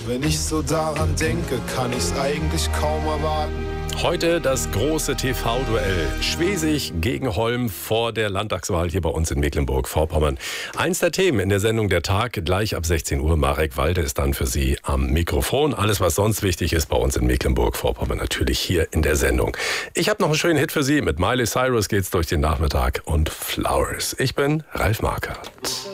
Wenn ich so daran denke, kann ich's eigentlich kaum erwarten. Heute das große TV-Duell. Schwesig gegen Holm vor der Landtagswahl hier bei uns in Mecklenburg-Vorpommern. Eins der Themen in der Sendung Der Tag, gleich ab 16 Uhr. Marek Walde ist dann für Sie am Mikrofon. Alles, was sonst wichtig ist bei uns in Mecklenburg-Vorpommern, natürlich hier in der Sendung. Ich habe noch einen schönen Hit für Sie. Mit Miley Cyrus geht's durch den Nachmittag und Flowers. Ich bin Ralf Markert.